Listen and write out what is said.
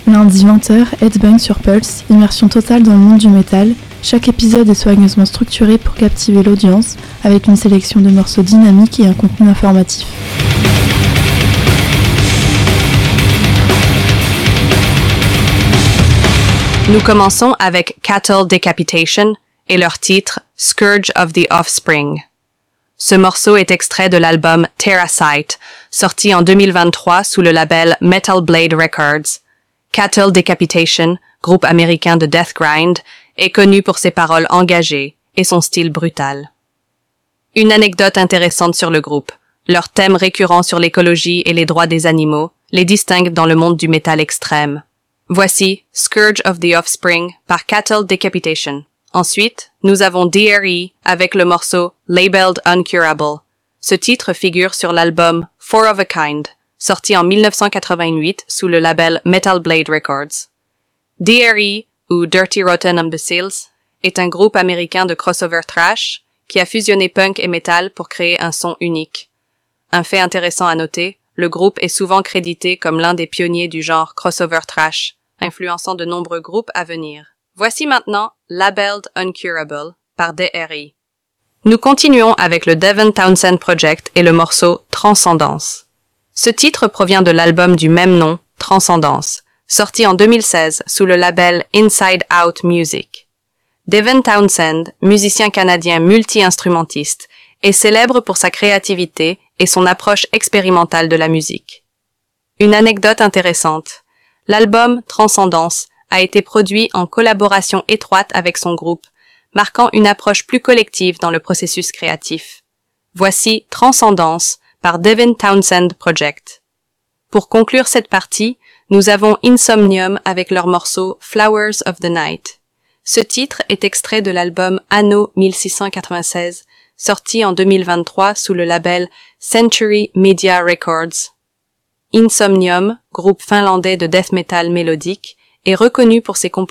Lundi 20h, Headbang sur Pulse, immersion totale dans le monde du métal. Chaque épisode est soigneusement structuré pour captiver l'audience, avec une sélection de morceaux dynamiques et un contenu informatif. Nous commençons avec Cattle Decapitation et leur titre Scourge of the Offspring. Ce morceau est extrait de l'album Terrasite, sorti en 2023 sous le label Metal Blade Records. Cattle Decapitation, groupe américain de death grind, est connu pour ses paroles engagées et son style brutal. Une anecdote intéressante sur le groupe. Leurs thèmes récurrents sur l'écologie et les droits des animaux les distinguent dans le monde du métal extrême. Voici Scourge of the Offspring par Cattle Decapitation. Ensuite, nous avons DRE avec le morceau Labeled Uncurable. Ce titre figure sur l'album Four of a Kind, sorti en 1988 sous le label Metal Blade Records. DRE, ou Dirty Rotten Imbeciles, est un groupe américain de crossover thrash qui a fusionné punk et metal pour créer un son unique. Un fait intéressant à noter, le groupe est souvent crédité comme l'un des pionniers du genre crossover thrash, influençant de nombreux groupes à venir. Voici maintenant Labeled Uncurable par DRE. Nous continuons avec le Devin Townsend Project et le morceau Transcendance. Ce titre provient de l'album du même nom, Transcendance, sorti en 2016 sous le label Inside Out Music. Devin Townsend, musicien canadien multi-instrumentiste, est célèbre pour sa créativité et son approche expérimentale de la musique. Une anecdote intéressante. L'album Transcendance a été produit en collaboration étroite avec son groupe, marquant une approche plus collective dans le processus créatif. Voici Transcendance par Devin Townsend Project. Pour conclure cette partie, nous avons Insomnium avec leur morceau Flowers of the Night. Ce titre est extrait de l'album Anno 1696, sorti en 2023 sous le label Century Media Records. Insomnium, groupe finlandais de death metal mélodique, est reconnu pour ses compositions